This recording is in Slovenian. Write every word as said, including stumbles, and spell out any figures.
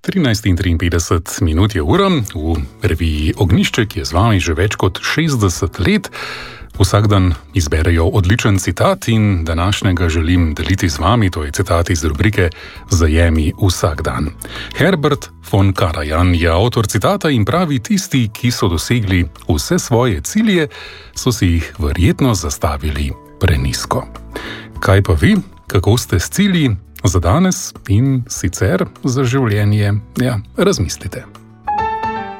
trinajst in triinpetdeset minut je ura, v reviji Ognjišče, ki je z vami že več kot šestdeset let. Vsak dan izberejo odličen citat in današnjega želim deliti z vami, to je citat iz rubrike Zajemi vsak dan. Herbert von Karajan je avtor citata in pravi: tisti, ki so dosegli vse svoje cilje, so si jih verjetno zastavili prenizko. Kaj pa vi? Kako ste s cilji za danes in sicer za življenje? Ja, razmislite.